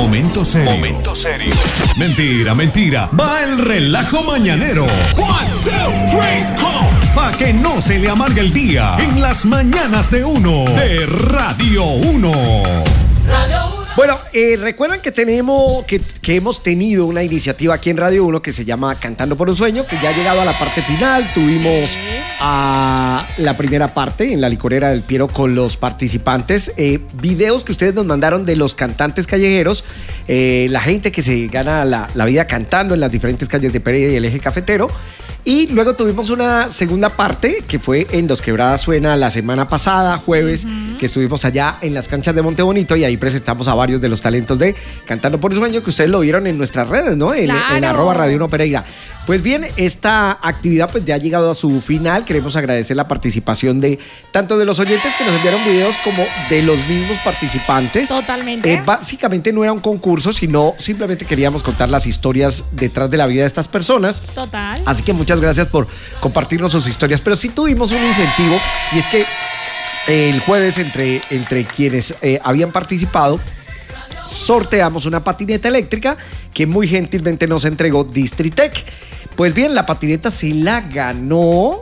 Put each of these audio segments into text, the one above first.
Momento serio. Mentira. Va el relajo mañanero. 1, 2, 3, come. Pa' que no se le amargue el día en las mañanas de uno de Radio 1. Bueno, recuerdan que hemos tenido una iniciativa aquí en Radio 1 que se llama Cantando por un Sueño, que ya ha llegado a la parte final. Tuvimos a la primera parte en la licorera del Piero con los participantes. Videos que ustedes nos mandaron de los cantantes callejeros, la gente que se gana la vida cantando en las diferentes calles de Pereira y el eje cafetero. Y luego tuvimos una segunda parte que fue en Dos Quebradas Suena la semana pasada, jueves, que estuvimos allá en las canchas de Montebonito y ahí presentamos a varios de los talentos de Cantando por un Sueño que ustedes lo vieron en nuestras redes, ¿no? En @Radio 1 Pereira. Pues bien, esta actividad pues ya ha llegado a su final. Queremos agradecer la participación de tanto de los oyentes que nos enviaron videos como de los mismos participantes. Totalmente. Básicamente no era un concurso, sino simplemente queríamos contar las historias detrás de la vida de estas personas. Total. Así que muchas gracias por compartirnos sus historias. Pero sí tuvimos un incentivo y es que el jueves entre quienes habían participado sorteamos una patineta eléctrica que muy gentilmente nos entregó Distritec. Pues bien, la patineta se la ganó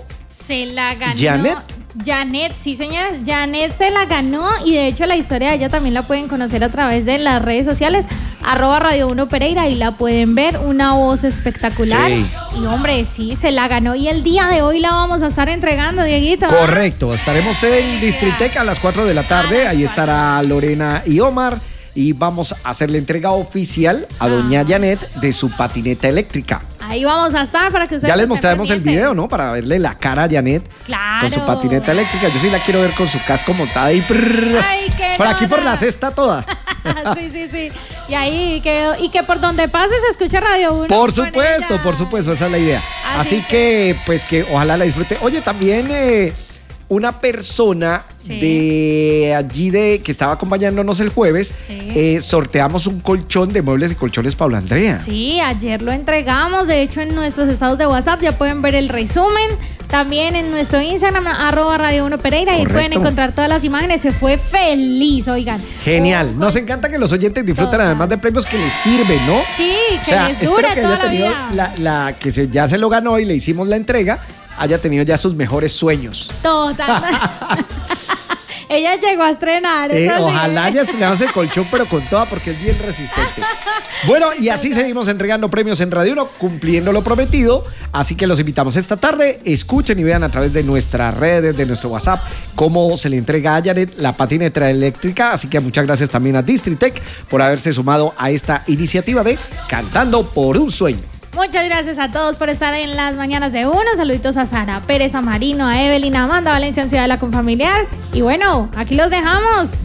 Janet, sí señora, Janet se la ganó y de hecho la historia de ella también la pueden conocer a través de las redes sociales @Radio 1 Pereira y la pueden ver, una voz espectacular. Sí. Y hombre, sí, se la ganó y el día de hoy la vamos a estar entregando, Dieguito. Correcto, estaremos en Distritec a las 4 de la tarde, ahí estará Lorena y Omar. Y vamos a hacer la entrega oficial a doña Janet de su patineta eléctrica. Ahí vamos a estar para que ustedes ya les mostraremos el video, ¿no? Para verle la cara a Janet con su patineta eléctrica. Yo sí la quiero ver con su casco montada y por aquí por la cesta toda. Sí. Y ahí que por donde pase se escucha Radio 1. Por supuesto, esa es la idea. Así que pues que ojalá la disfrute. Oye, también una persona de allí que estaba acompañándonos el jueves, sorteamos un colchón de Muebles y Colchones Paula Andrea. Sí, ayer lo entregamos, de hecho en nuestros estados de WhatsApp ya pueden ver el resumen, también en nuestro Instagram @Radio 1 Pereira y pueden encontrar todas las imágenes. Se fue feliz, oigan. Genial, nos encanta que los oyentes disfruten además de premios que les sirven, ¿no? Sí, que les dure espero que toda haya tenido la vida. ya se lo ganó y le hicimos la entrega, haya tenido ya sus mejores sueños. Total. Ella llegó a estrenar. Ojalá haya estrenado ese colchón, pero con toda, porque es bien resistente. Bueno, y así seguimos entregando premios en Radio 1, cumpliendo lo prometido. Así que los invitamos esta tarde. Escuchen y vean a través de nuestras redes, de nuestro WhatsApp, cómo se le entrega a Janet la patineta eléctrica. Así que muchas gracias también a Distritec por haberse sumado a esta iniciativa de Cantando por un Sueño. Muchas gracias a todos por estar en las mañanas de uno. Saluditos a Sara Pérez, a Marino, a Evelyn, a Amanda Valencia en Ciudad de la Confamiliar. Y bueno, aquí los dejamos.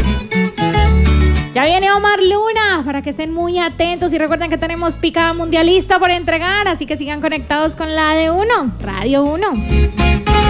Ya viene Omar Luna para que estén muy atentos y recuerden que tenemos picada mundialista por entregar, así que sigan conectados con la de uno, Radio 1.